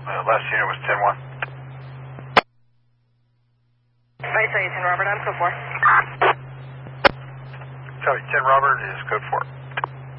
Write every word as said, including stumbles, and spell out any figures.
Uh, last unit was ten one. Right, sorry, ten Robert, I'm code four. Sorry, ten Robert is code four.